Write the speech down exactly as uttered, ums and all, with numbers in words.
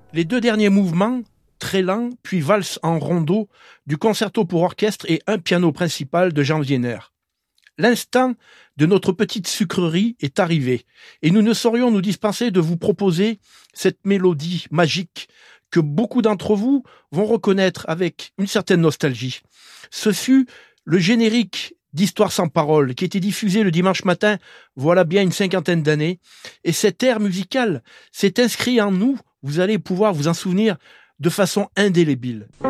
Les deux derniers mouvements, très lents, puis valse en rondeau, du concerto pour orchestre et un piano principal de Jean Wiener. L'instant de notre petite sucrerie est arrivé, et nous ne saurions nous dispenser de vous proposer cette mélodie magique que beaucoup d'entre vous vont reconnaître avec une certaine nostalgie. Ce fut le générique d'Histoire sans parole, qui était diffusé le dimanche matin, voilà bien une cinquantaine d'années, et cet air musical s'est inscrit en nous, vous allez pouvoir vous en souvenir de façon indélébile.